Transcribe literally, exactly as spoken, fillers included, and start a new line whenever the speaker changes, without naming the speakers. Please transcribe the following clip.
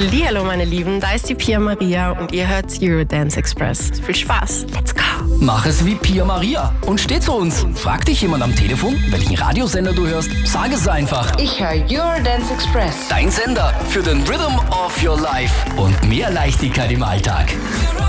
Hallihallo, meine Lieben, da ist die Pia Maria und ihr hört Eurodance Express. Viel Spaß, let's go!
Mach es wie Pia Maria und steh zu uns. Fragt dich jemand am Telefon, welchen Radiosender du hörst? Sag es einfach.
Ich höre Eurodance Express.
Dein Sender für den Rhythm of Your Life und mehr Leichtigkeit im Alltag.